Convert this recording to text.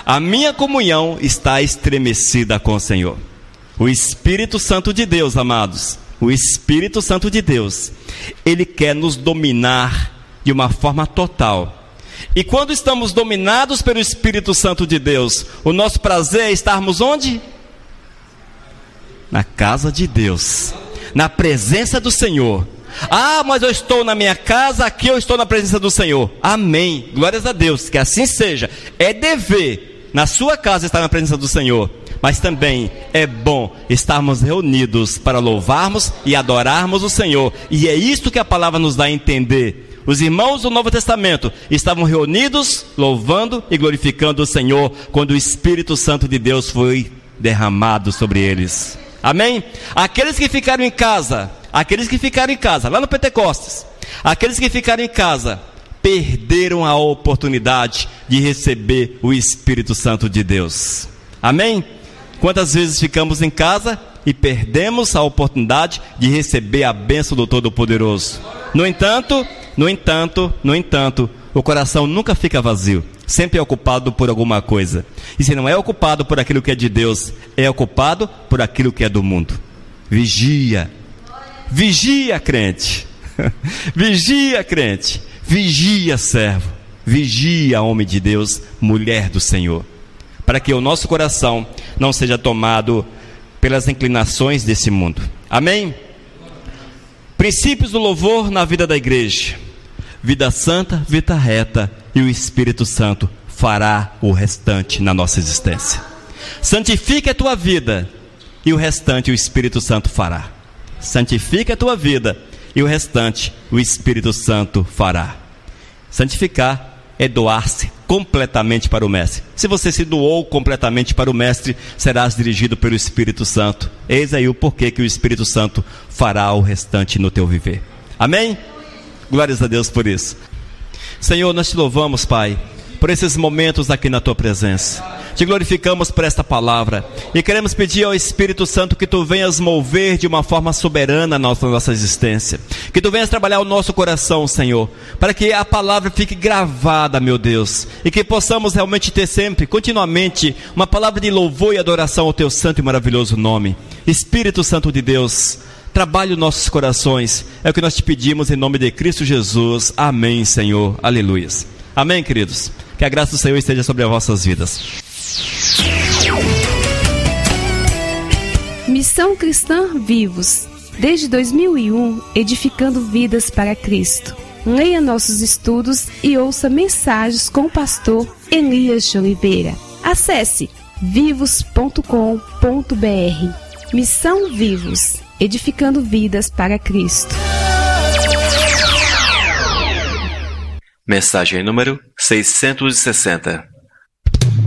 A minha comunhão está estremecida com o Senhor. O Espírito Santo de Deus, amados, o Espírito Santo de Deus, Ele quer nos dominar de uma forma total. E quando estamos dominados pelo Espírito Santo de Deus, o nosso prazer é estarmos onde? Na casa de Deus, na presença do Senhor. Ah, mas eu estou na minha casa, aqui eu estou na presença do Senhor. Amém, glórias a Deus, que assim seja. É dever na sua casa estar na presença do Senhor, mas também é bom estarmos reunidos para louvarmos e adorarmos o Senhor. E é isto que a palavra nos dá a entender. Os irmãos do Novo Testamento estavam reunidos, louvando e glorificando o Senhor, quando o Espírito Santo de Deus foi derramado sobre eles. Amém? Aqueles que ficaram em casa, lá no Pentecostes, aqueles que ficaram em casa, perderam a oportunidade de receber o Espírito Santo de Deus. Amém? Quantas vezes ficamos em casa e perdemos a oportunidade de receber a bênção do Todo-Poderoso? No entanto, o coração nunca fica vazio, sempre é ocupado por alguma coisa. E se não é ocupado por aquilo que é de Deus, é ocupado por aquilo que é do mundo. Vigia, crente. Vigia, crente. Vigia, servo. Vigia, homem de Deus, mulher do Senhor, para que o nosso coração não seja tomado pelas inclinações desse mundo. Amém? Princípios do louvor na vida da igreja: vida santa, vida reta, e o Espírito Santo fará o restante na nossa existência. Santifica a tua vida, e o restante o Espírito Santo fará. Santifica a tua vida, e o restante o Espírito Santo fará. Santificar é doar-se completamente para o Mestre. Se você se doou completamente para o Mestre, serás dirigido pelo Espírito Santo. Eis aí o porquê que o Espírito Santo fará o restante no teu viver. Amém? Glórias a Deus por isso. Senhor, nós te louvamos, Pai, por esses momentos aqui na tua presença. Te glorificamos por esta palavra e queremos pedir ao Espírito Santo que tu venhas mover de uma forma soberana a nossa existência, que tu venhas trabalhar o nosso coração, Senhor, para que a palavra fique gravada, meu Deus, e que possamos realmente ter sempre, continuamente, uma palavra de louvor e adoração ao teu santo e maravilhoso nome. Espírito Santo de Deus, trabalhe os nossos corações, é o que nós te pedimos em nome de Cristo Jesus. Amém, Senhor, aleluia. Amém, queridos. Que a graça do Senhor esteja sobre as vossas vidas. Missão Cristã Vivos, desde 2001, edificando vidas para Cristo. Leia nossos estudos e ouça mensagens com o pastor Elias de Oliveira. Acesse vivos.com.br. Missão Vivos, edificando vidas para Cristo. Mensagem número 660.